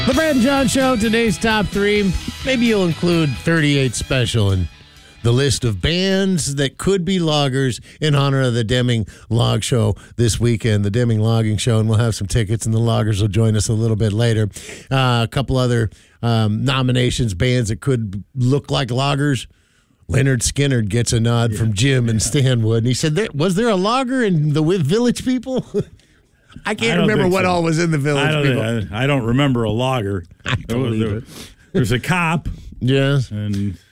The Brad and John Show, today's top three. Maybe you'll include 38 Special in the list of bands that could be loggers in honor of the Deming Log Show this weekend, the Deming Logging Show, and we'll have some tickets, and the loggers will join us a little bit later. A couple other nominations, bands that could look like loggers. Leonard Skinner gets a nod from Jim and Stanwood, and he said, was there a logger in the Village People? I can't remember what all was in the Village People. I don't remember a logger. I believe it. There's a cop. Yes. And